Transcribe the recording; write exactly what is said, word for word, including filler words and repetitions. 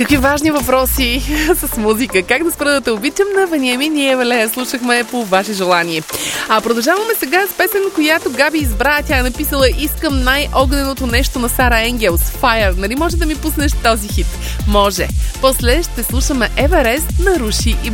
Какви важни въпроси с музика. Как да спра да те обичам на Вениамин и Евелея. Слушахме по ваше желание. А продължаваме сега с песен, която Габи избра. Тя е написала: искам най-огненото нещо на Сара Енгелс. Fire. Нали може да ми пуснеш този хит? Може. После ще слушаме Еверест на Руши и